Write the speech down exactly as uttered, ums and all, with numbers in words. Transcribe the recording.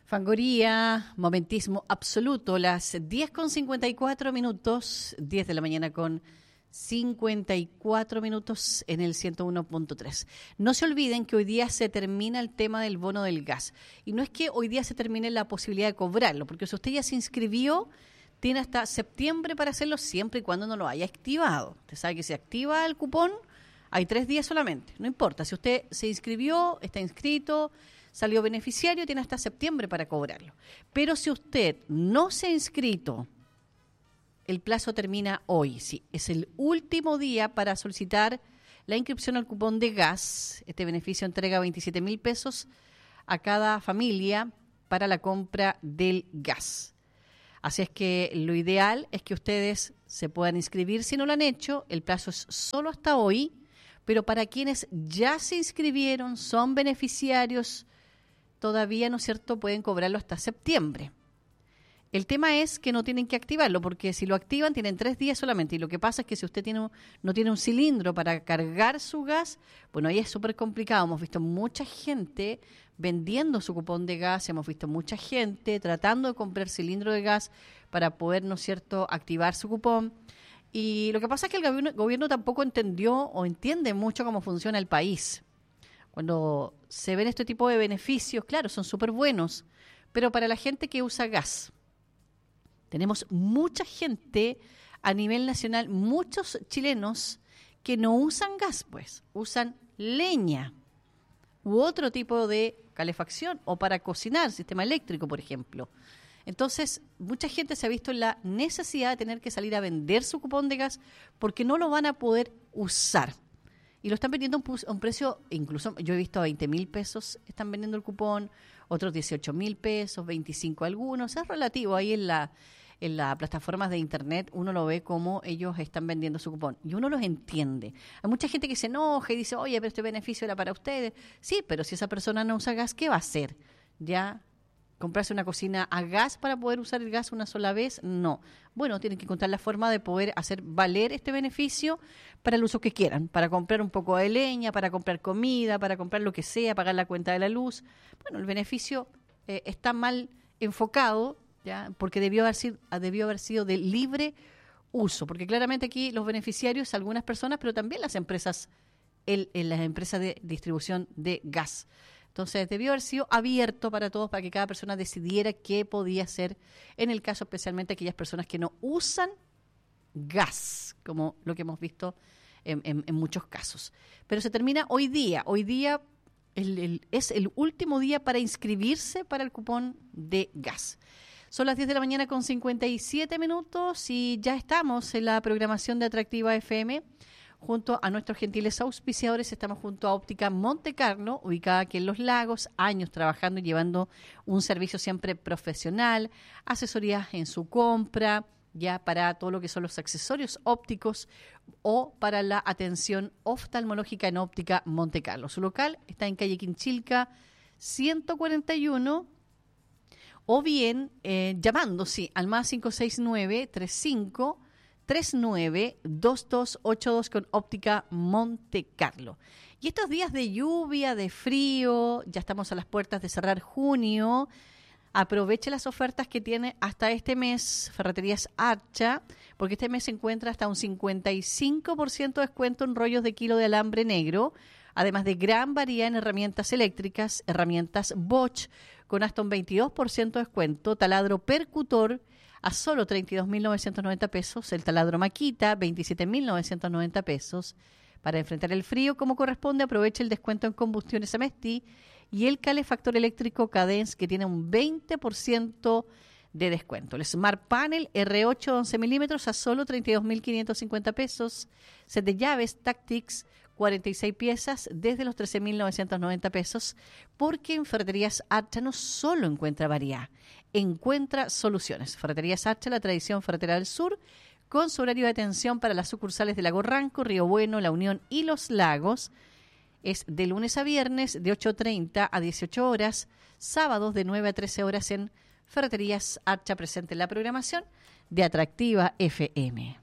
Fangoría, momentismo absoluto, las diez con cincuenta y cuatro minutos, diez de la mañana con cincuenta y cuatro minutos en el ciento uno punto tres. No se olviden que hoy día se termina el tema del bono del gas. Y no es que hoy día se termine la posibilidad de cobrarlo, porque si usted ya se inscribió, tiene hasta septiembre para hacerlo siempre y cuando no lo haya activado. Usted sabe que se activa el cupón, hay tres días solamente. No importa, si usted se inscribió, está inscrito, salió beneficiario, tiene hasta septiembre para cobrarlo. Pero si usted no se ha inscrito, el plazo termina hoy. Sí, es el último día para solicitar la inscripción al cupón de gas. Este beneficio entrega veintisiete mil pesos a cada familia para la compra del gas. Así es que lo ideal es que ustedes se puedan inscribir. Si no lo han hecho, el plazo es solo hasta hoy, pero para quienes ya se inscribieron, son beneficiarios, todavía, ¿no es cierto?, pueden cobrarlo hasta septiembre. El tema es que no tienen que activarlo, porque si lo activan tienen tres días solamente, y lo que pasa es que si usted tiene un, no tiene un cilindro para cargar su gas, bueno, ahí es súper complicado. Hemos visto mucha gente vendiendo su cupón de gas, hemos visto mucha gente tratando de comprar cilindro de gas para poder, ¿no es cierto?, activar su cupón. Y lo que pasa es que el gobierno, gobierno tampoco entendió o entiende mucho cómo funciona el país. Cuando se ven este tipo de beneficios, claro, son súper buenos, pero para la gente que usa gas, tenemos mucha gente a nivel nacional, muchos chilenos que no usan gas, pues, usan leña u otro tipo de calefacción o para cocinar, sistema eléctrico, por ejemplo. Entonces, mucha gente se ha visto en la necesidad de tener que salir a vender su cupón de gas porque no lo van a poder usar. Y lo están vendiendo a un precio, incluso yo he visto a veinte mil pesos, están vendiendo el cupón, otros dieciocho mil pesos, veinticinco algunos, es relativo. Ahí en la en las plataformas de internet uno lo ve como ellos están vendiendo su cupón y uno los entiende. Hay mucha gente que se enoja y dice, oye, pero este beneficio era para ustedes. Sí, pero si esa persona no usa gas, ¿qué va a hacer? ¿Ya? ¿Comprarse una cocina a gas para poder usar el gas una sola vez? No. Bueno, tienen que encontrar la forma de poder hacer valer este beneficio para el uso que quieran, para comprar un poco de leña, para comprar comida, para comprar lo que sea, pagar la cuenta de la luz. Bueno, el beneficio eh, está mal enfocado, ¿ya? Porque debió haber sido, debió haber sido de libre uso, porque claramente aquí los beneficiarios, algunas personas, pero también las empresas, el, el, las empresas de distribución de gas. Entonces, debió haber sido abierto para todos, para que cada persona decidiera qué podía hacer, en el caso especialmente aquellas personas que no usan gas, como lo que hemos visto en, en, en muchos casos. Pero se termina hoy día. Hoy día el, el, es el último día para inscribirse para el cupón de gas. Son las diez de la mañana con cincuenta y siete minutos y ya estamos en la programación de Atractiva F M. Junto a nuestros gentiles auspiciadores estamos junto a Óptica Monte Carlo, ubicada aquí en Los Lagos, años trabajando y llevando un servicio siempre profesional, asesorías en su compra, ya para todo lo que son los accesorios ópticos o para la atención oftalmológica en Óptica Monte Carlo. Su local está en calle Quinchilca ciento cuarenta y uno, o bien eh, llamando, sí, al más cinco seis nueve, tres cinco tres nueve dos dos ocho dos con Óptica Monte Carlo. Y estos días de lluvia, de frío, ya estamos a las puertas de cerrar junio, aproveche las ofertas que tiene hasta este mes Ferreterías Archa, porque este mes se encuentra hasta un cincuenta y cinco por ciento de descuento en rollos de kilo de alambre negro, además de gran variedad en herramientas eléctricas, herramientas Bosch, con hasta un veintidós por ciento de descuento, taladro percutor a solo treinta y dos mil novecientos noventa pesos, el taladro Makita, veintisiete mil novecientos noventa pesos. Para enfrentar el frío como corresponde, aproveche el descuento en combustiones Amesti y el calefactor eléctrico Cadence, que tiene un veinte por ciento de descuento. El Smart Panel R ocho once milímetros a solo treinta y dos mil quinientos cincuenta pesos. Set de llaves Tactics, cuarenta y seis piezas desde los trece mil novecientos noventa pesos, porque en Ferreterías Archa no solo encuentra variedad, encuentra soluciones. Ferreterías Archa, la tradición ferretera del sur, con su horario de atención para las sucursales de Lago Ranco, Río Bueno, La Unión y Los Lagos. Es de lunes a viernes de ocho treinta a dieciocho horas, sábados de nueve a trece horas en Ferreterías Archa, presente en la programación de Atractiva F M.